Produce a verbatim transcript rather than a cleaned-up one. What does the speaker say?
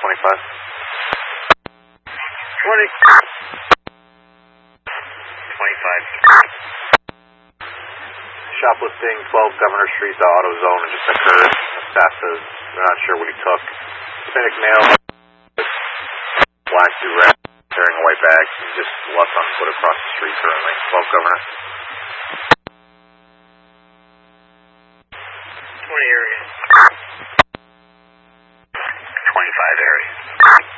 twenty-five. twenty. twenty-five. Shoplifting, twelve Governor Street, the auto zone just occurred. Assassins, we're not sure what he took. Hispanic male, black do-rag, carrying a white bag. He just left on foot across the street currently. twelve Governor.